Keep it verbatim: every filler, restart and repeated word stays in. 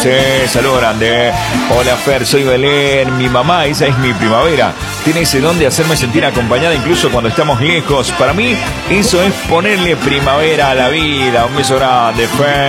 dice, saludo grande. Hola Fer, soy Belén, mi mamá, esa es mi primavera. Tiene ese don de hacerme sentir acompañada incluso cuando estamos lejos. Para mí, eso es ponerle primavera a la vida. Un beso grande, Fer.